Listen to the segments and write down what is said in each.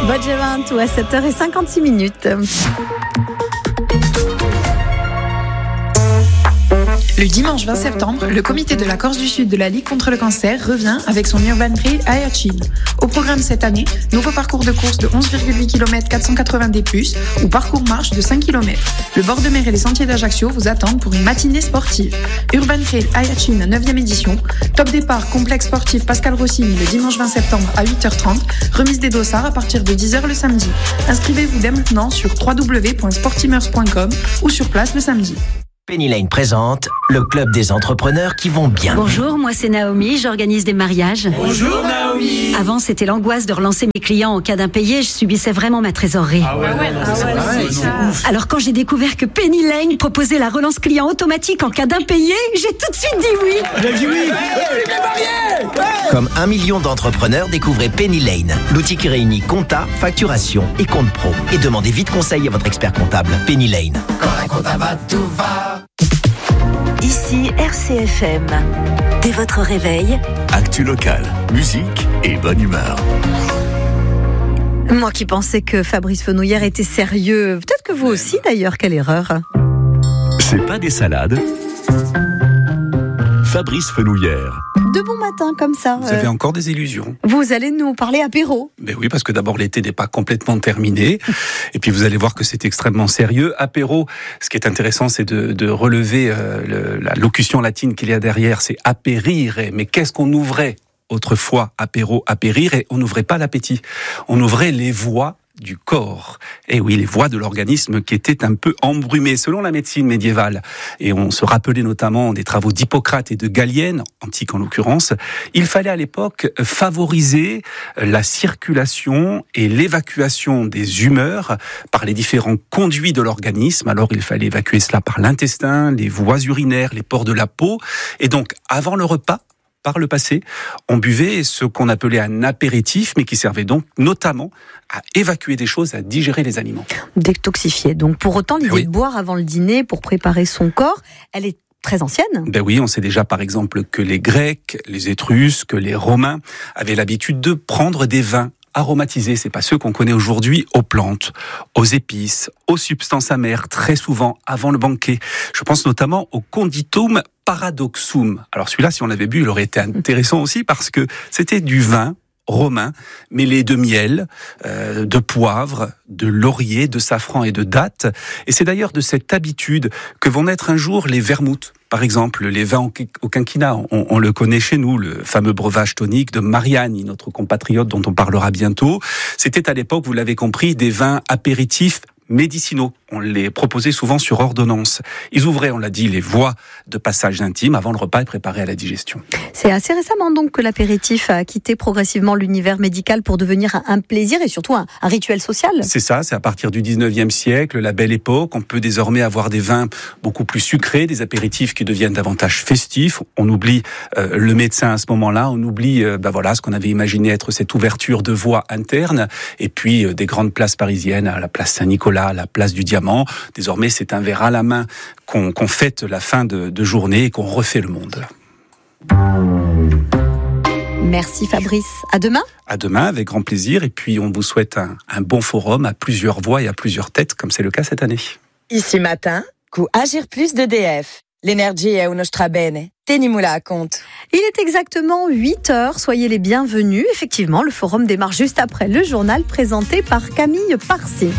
Badgevanto à 7h56. Le dimanche 20 septembre, le comité de la Corse du Sud de la Ligue contre le cancer revient avec son Urban Trail Ayachin. Au programme cette année, nouveau parcours de course de 11,8 km 480 D+, ou parcours marche de 5 km. Le bord de mer et les sentiers d'Ajaccio vous attendent pour une matinée sportive. Urban Trail Ayachin 9e édition. Top départ, complexe sportif Pascal Rossini le dimanche 20 septembre à 8h30. Remise des dossards à partir de 10h le samedi. Inscrivez-vous dès maintenant sur www.sportimers.com ou sur place le samedi. Penny Lane présente le club des entrepreneurs qui vont bien. Bonjour, moi c'est Naomi, j'organise des mariages. Bonjour Naomi. Avant c'était l'angoisse de relancer mes clients en cas d'impayé, je subissais vraiment ma trésorerie. Alors quand j'ai découvert que Penny Lane proposait la relance client automatique en cas d'impayé, j'ai tout de suite dit oui. J'ai dit oui. Comme 1 million d'entrepreneurs, découvrez Penny Lane, l'outil qui réunit compta, facturation et compte pro. Et demandez vite conseil à votre expert comptable. Penny Lane. Quand un compta va, tout va. Ici RCFM. Dès votre réveil, actu local, musique et bonne humeur. Moi qui pensais que Fabrice Fenouillère était sérieux, peut-être que vous aussi d'ailleurs, quelle erreur. C'est pas des salades. Fabrice Fenouillère. De bon matin comme ça. Vous avez encore des illusions. Vous allez nous parler apéro. Ben oui, parce que d'abord l'été n'est pas complètement terminé. Et puis vous allez voir que c'est extrêmement sérieux. Apéro, ce qui est intéressant, c'est de relever la locution latine qu'il y a derrière, c'est apérire. Mais qu'est-ce qu'on ouvrait autrefois, apéro, apérir, et on n'ouvrait pas l'appétit. On ouvrait les voies du corps. Et oui, les voies de l'organisme qui étaient un peu embrumées selon la médecine médiévale. Et on se rappelait notamment des travaux d'Hippocrate et de Galienne, antique en l'occurrence. Il fallait à l'époque favoriser la circulation et l'évacuation des humeurs par les différents conduits de l'organisme. Alors il fallait évacuer cela par l'intestin, les voies urinaires, les pores de la peau. Et donc, avant le repas, par le passé, on buvait ce qu'on appelait un apéritif, mais qui servait donc notamment à évacuer des choses, à digérer les aliments. Détoxifier. Donc pour autant, l'idée de boire avant le dîner pour préparer son corps, elle est très ancienne. Ben oui, on sait déjà par exemple que les Grecs, les Étrusques, les Romains avaient l'habitude de prendre des vins aromatisés, c'est pas ceux qu'on connaît aujourd'hui, aux plantes, aux épices, aux substances amères, très souvent avant le banquet. Je pense notamment au conditum paradoxum. Alors celui-là, si on l'avait bu, il aurait été intéressant aussi parce que c'était du vin romain, mêlé de miel, de poivre, de laurier, de safran et de dattes. Et c'est d'ailleurs de cette habitude que vont naître un jour les vermouths. Par exemple, les vins au quinquina, on le connaît chez nous, le fameux breuvage tonique de Mariani, notre compatriote dont on parlera bientôt. C'était à l'époque, vous l'avez compris, des vins apéritifs médicinaux. On les proposait souvent sur ordonnance. Ils ouvraient, on l'a dit, les voies de passage intime avant le repas et préparé à la digestion. C'est assez récemment donc que l'apéritif a quitté progressivement l'univers médical pour devenir un plaisir et surtout un rituel social. C'est ça, c'est à partir du 19e siècle, la belle époque. On peut désormais avoir des vins beaucoup plus sucrés, des apéritifs qui deviennent davantage festifs. On oublie le médecin à ce moment-là, on oublie ce qu'on avait imaginé être cette ouverture de voie interne. Et puis des grandes places parisiennes, à la place Saint-Nicolas, à la place du Diamant. Désormais, c'est un verre à la main qu'on fête la fin de journée et qu'on refait le monde. Merci Fabrice. À demain. À demain, avec grand plaisir. Et puis, on vous souhaite un bon forum à plusieurs voix et à plusieurs têtes, comme c'est le cas cette année. Ici matin, coup Agir Plus d'EDF. L'énergie è uno strabene. Tenimula à compte. Il est exactement 8h, soyez les bienvenus. Effectivement, le forum démarre juste après le journal présenté par Camille Parcy.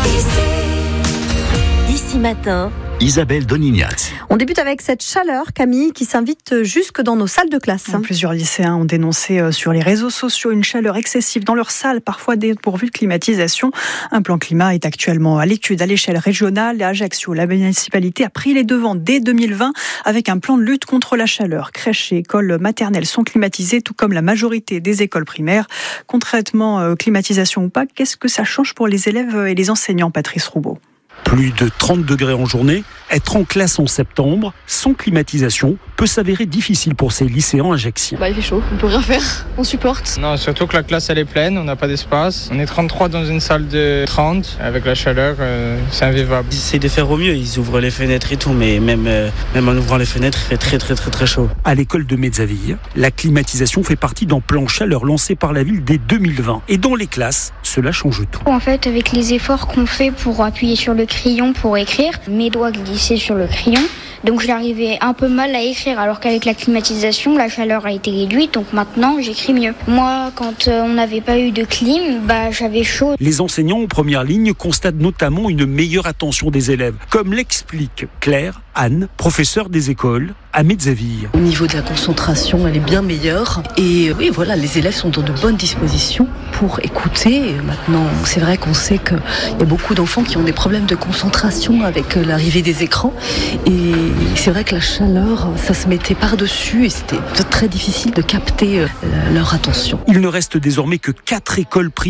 Ici matin, Isabelle Donignat. On débute avec cette chaleur, Camille, qui s'invite jusque dans nos salles de classe. Plusieurs lycéens ont dénoncé sur les réseaux sociaux une chaleur excessive dans leurs salles, parfois dépourvues de climatisation. Un plan climat est actuellement à l'étude à l'échelle régionale. À Ajaccio, la municipalité a pris les devants dès 2020 avec un plan de lutte contre la chaleur. Crèches et écoles maternelles sont climatisées, tout comme la majorité des écoles primaires. Concrètement, climatisation ou pas, qu'est-ce que ça change pour les élèves et les enseignants, Patrice Roubaud? Plus de 30 degrés en journée, être en classe en septembre, sans climatisation, peut s'avérer difficile pour ces lycéens ajacciens. Il fait chaud, on peut rien faire, on supporte. Non, surtout que la classe elle est pleine, on n'a pas d'espace. On est 33 dans une salle de 30, avec la chaleur, c'est invivable. Ils essaient de faire au mieux, ils ouvrent les fenêtres et tout, mais même en ouvrant les fenêtres, il fait très chaud. À l'école de Mezzaville, la climatisation fait partie d'un plan chaleur lancé par la ville dès 2020. Et dans les classes, cela change tout. En fait, avec les efforts qu'on fait pour appuyer sur le crayon pour écrire, mes doigts glissaient sur le crayon. Donc j'arrivais un peu mal à écrire, alors qu'avec la climatisation, la chaleur a été réduite, donc maintenant j'écris mieux. Moi, quand on n'avait pas eu de clim, j'avais chaud. Les enseignants en première ligne constatent notamment une meilleure attention des élèves, comme l'explique Claire, Anne, professeure des écoles à Mezzaville. Au niveau de la concentration, elle est bien meilleure. Et oui, voilà, les élèves sont dans de bonnes dispositions pour écouter. Maintenant, c'est vrai qu'on sait qu'il y a beaucoup d'enfants qui ont des problèmes de concentration avec l'arrivée des écrans. Et c'est vrai que la chaleur, ça se mettait par-dessus et c'était très difficile de capter leur attention. Il ne reste désormais que 4 écoles primaires